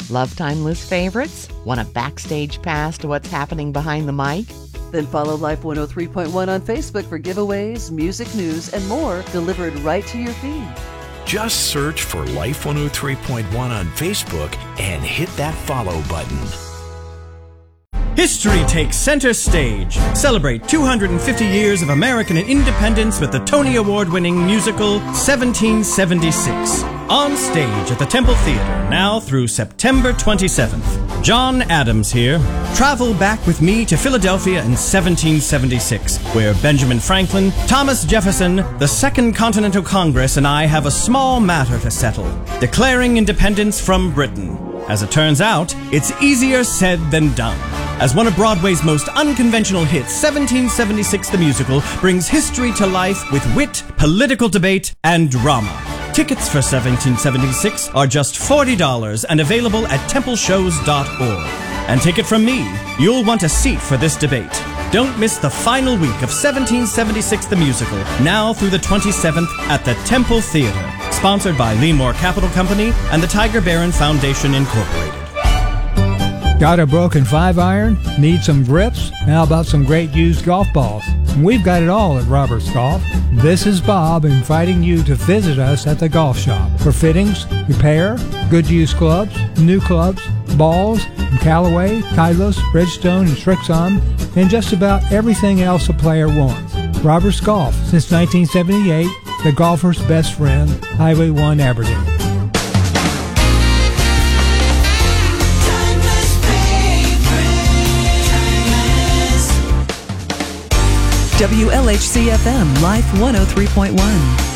Love timeless favorites? Want a backstage pass to what's happening behind the mic? Then follow Life 103.1 on Facebook for giveaways, music news, and more delivered right to your feed. Just search for Life 103.1 on Facebook and hit that follow button. History takes center stage. Celebrate 250 years of American independence with the Tony Award-winning musical 1776. On stage at the Temple Theater, now through September 27th. John Adams here. Travel back with me to Philadelphia in 1776, where Benjamin Franklin, Thomas Jefferson, the Second Continental Congress, and I have a small matter to settle, declaring independence from Britain. As it turns out, it's easier said than done. As one of Broadway's most unconventional hits, 1776 the Musical brings history to life with wit, political debate, and drama. Tickets for 1776 are just $40 and available at templeshows.org. And take it from me, you'll want a seat for this debate. Don't miss the final week of 1776 the Musical, now through the 27th at the Temple Theater. Sponsored by Leanmore Capital Company and the Tiger Barron Foundation, Incorporated. Got a broken 5-iron? Need some grips? How about some great used golf balls? We've got it all at Roberts Golf. This is Bob inviting you to visit us at the golf shop for fittings, repair, good used clubs, new clubs, balls, from Callaway, Titleist, Bridgestone, and Srixon, and just about everything else a player wants. Roberts Golf, since 1978, the golfer's best friend, Highway 1 Aberdeen. WLHC-FM Life 103.1.